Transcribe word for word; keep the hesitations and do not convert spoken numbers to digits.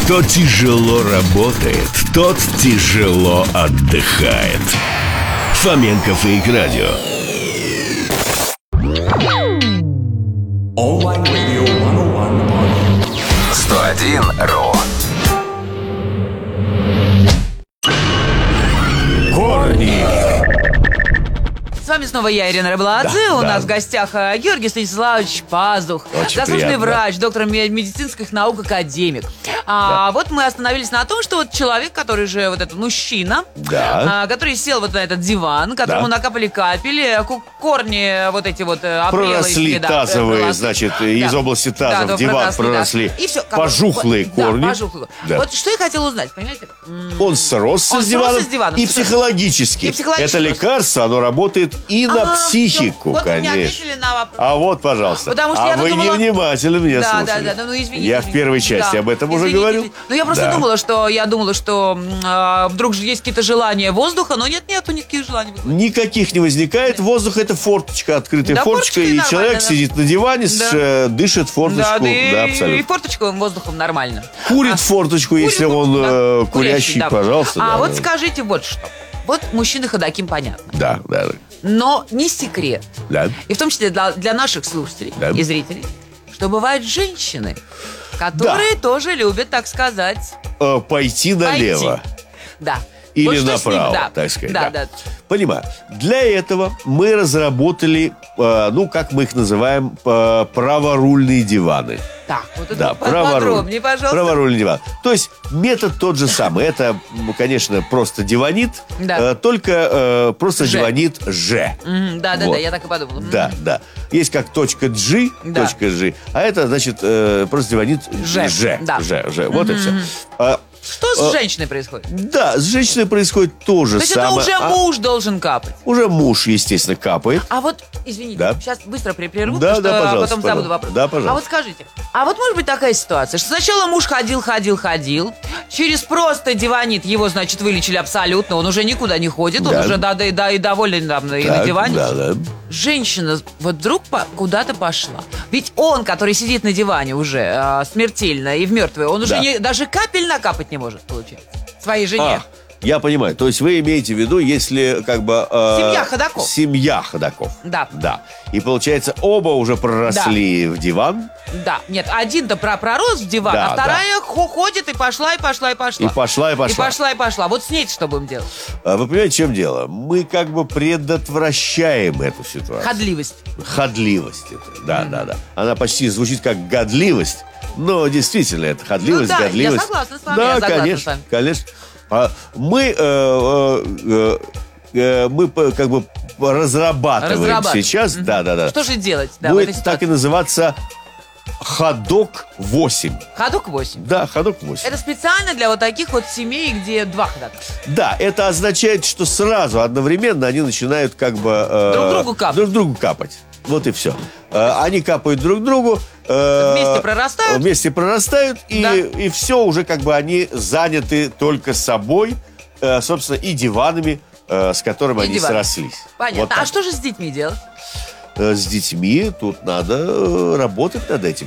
Кто тяжело работает, тот тяжело отдыхает. Фоменко Фейк Радио. Онлайн радио сто один РУ. Корни. С вами снова я, Ирина Рыбладзе. Да, У да. нас в гостях э, Георгий Станиславович Пазух, Очень заслуженный приятно. врач, доктор ме- медицинских наук, академик. А, вот мы остановились на том, что вот человек, который же вот этот мужчина, Да. а, который сел вот на этот диван, которому Да. накапали капели, ку- корни вот эти вот э, опрелые, Проросли да, тазовые, проросли. значит, Да. из области таза Да, в диван проросли, да. проросли И всё, как бы, пожухлые вот, корни. Да, пожухлые. Да. Вот что я хотела узнать, понимаете? М, Он сросся Он с диваном, сросся с диваном, и совершенно. психологически. И психологически Это просто. лекарство, оно работает и на А, психику, вот вы мне конечно. ответили на вопрос. А вот, пожалуйста. Потому что а я-то вы думала- невнимательно меня Да, слушали. да, да, ну извините. Я в извините. первой части Да. об этом уже Извините, говорил. извините. Ну я просто Да. думала, что я думала, что м, а, вдруг же есть какие-то желания воздуха, но нет, нету никаких желаний. Никаких не возникает. Воздух — это форточка, открытая Да, форточка, форточка и и нормально, человек да. сидит на диване, с- Да. э, дышит форточку. Да, да, и, Да, и абсолютно. форточковым воздухом нормально. Курит А, форточку, если курит, он да. э, Курящий, курящий, да. пожалуйста. А да, вот да. скажите вот что. Вот мужчины ходоким понятно. Да, да, да. Но не секрет. Да. И в том числе для, для наших слушателей Да. и зрителей, что бывают женщины, которые тоже любят, так сказать, Э, пойти налево. пойти. Да. Или Вот что с ним, направо, да. так сказать. Да, да. Понимаю. Для этого мы разработали, э, ну, как мы их называем, э, праворульные диваны. Так, вот это Да, по- подробнее, пожалуйста. Праворульный диван. То есть метод тот же самый. Это, м, конечно, просто диванит, Да. э, только э, просто Ж. диванит Ж. Мгм, да, да, Вот. да, я так и подумала. Мгм. Да, да. Есть как точка G, Да. точка G, а это, значит, э, просто диванит Ж. Ж. Да. Ж, Ж. Вот и все. А, Что с А- женщиной происходит? да, с женщиной происходит то же То есть это самое. уже А, муж должен капать. уже муж, естественно, капает. А вот, извините, Да. сейчас быстро прерву, Да, потому да, что пожалуйста, потом забуду пожалуйста. вопрос. Да, пожалуйста. А вот скажите, а вот может быть такая ситуация, что сначала муж ходил, ходил, ходил, через просто диванит его, значит, вылечили абсолютно, он уже никуда не ходит, он Да. уже да, да, да, и доволен там, и на Так, диване. да, да. Женщина вот вдруг по- куда-то пошла. Ведь он, который сидит на диване уже а, смертельно и в мертвой, он уже Да. не- даже капель накапать не может, получается, своей жене. А, я понимаю. То есть вы имеете в виду, если как бы... э, Семья ходоков. Семья ходоков. Да. Да. И получается, оба уже проросли в диван. Да, нет, один-то про пророс в диван, Да, а вторая хо- ходит и пошла, и пошла, и пошла. И пошла, и пошла. И пошла, и пошла. Вот с ней что будем делать? А вы понимаете, в чем дело? Мы как бы предотвращаем эту ситуацию. Ходливость. Ходливость. Это. Да, да, да. Она почти звучит как годливость, но действительно это ходливость, Ну да, я годливость. согласна с вами, Да, я согласна конечно, с вами. конечно. А мы, э, э, э, э, мы по- как бы разрабатываем, Разрабатываем. сейчас, да, да, да. Что же делать? Да, в Будет этой так и ситуации? называться ходок восемь. Ходок восемь. Да, ходок восемь. Это специально для вот таких вот семей, где два ходока. Да, это означает, что сразу одновременно они начинают как бы... э, Друг другу капать. Друг другу капать. Вот и все. Э, они капают друг другу. э, Вместе прорастают. Вместе прорастают. И, Да. и все, уже как бы они заняты только собой, э, собственно, и диванами, э, с которыми И они диван. срослись. Понятно. Вот так. А что же с детьми делать? Э, С детьми тут надо э, работать над этим.